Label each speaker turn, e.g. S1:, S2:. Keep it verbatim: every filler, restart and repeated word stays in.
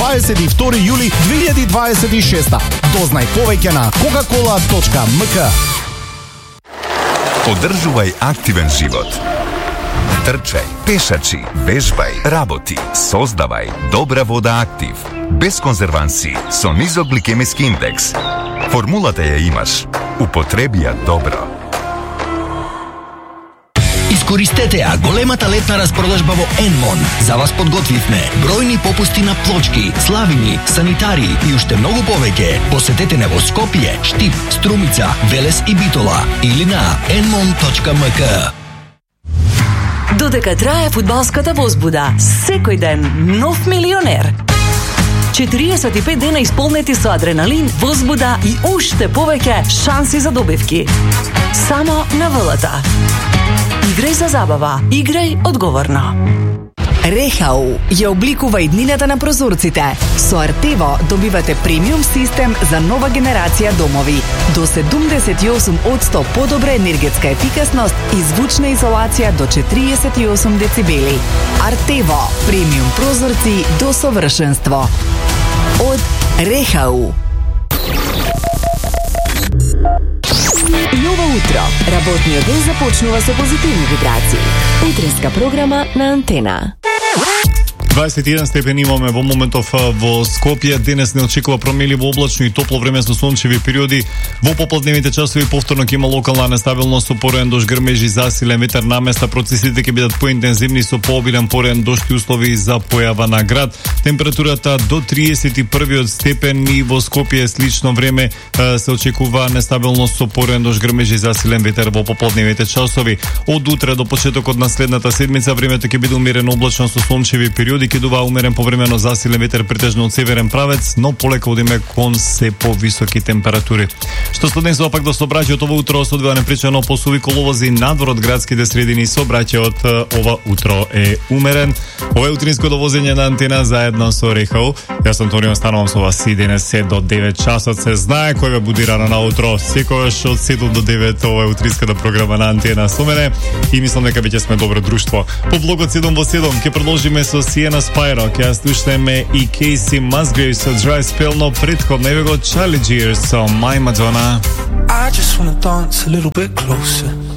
S1: дваесет и втори јули две илјади дваесет и шеста. Дознај повеќе на кока кола точка ем ка.
S2: Одржувај активен живот. Трчај, пешачи, вежбај, работи, создавај добра вода Актив. Без конзерванси, со низок гликемиски индекс. Формулата ја имаш. Употреби ја добро.
S3: Искористете ја големата летна распродажба во Енмон. За вас подготвивме бројни попусти на плочки, славини, санитари и уште многу повеќе. Посетете не во Скопје, Штип, Струмица, Велес и Битола или на енмон точка ем ка.
S4: Додека трае фудбалската возбуда, секој ден нов милионер. четириесет и пет дена исполнети со адреналин, возбуда и уште повеќе шанси за добивки. Само на ВЛТ. Играј за забава, играј одговорно.
S5: Рехау ја обликува иднината на прозорците. Со Артево добивате премиум систем за нова генерација домови. До седумдесет и осум одсто подобра енергетска ефикасност и звучна изолација до четириесет и осум децибели. Артево, премиум прозорци до совршенство. Од Рехау. Ново утро. Работниот ден започнува со позитивни вибрации. Утринска програма на Антена.
S6: дваесет и еден степени имаме во моментов во Скопје. Денес не очекува промени во облачно и топло време со сончеви периоди. Во попладневните часови повторно ќе има локална нестабилност со пореен дожд, грмежи, засилен ветер на места. Процесите ќе бидат поинтензивни со пообилен пореен дожд и услови за појава на град. Температурата до триесет и први степен и во Скопје слично време се очекува нестабилност со пореен дожд, грмежи, засилен ветер во попладневните часови. Од утре до почетокот на следната седмица времето ќе биде умерено облачно со сончеви периоди. Ќе дува умерен повремено засилен ветер претежно од северен правец, но полека одиме кон се повисоки температури. Што се однесува пак до сообраќајот, ова утро се одвива непречено по суви коловози надвор од градските средини. Сообраќајот ова утро е умерен. Ова е утринско довозење на Антена заедно со Рехау. Јас сум Тонио, станувам со вас и денес се до девет часот. Се знае кој ве буди рано на утро. Секогаш од седум до девет ова е утринската програма на Антена со мене и мислам дека веќе сме добро друштво. По влогот седум во седум ќе продолжиме со Сиена Спайро, ќе слушаме и Кейси Musgraves со Dry Spell, но предходно еве го Charlie Gears со My Madonna.
S7: I just wanna dance a little bit closer.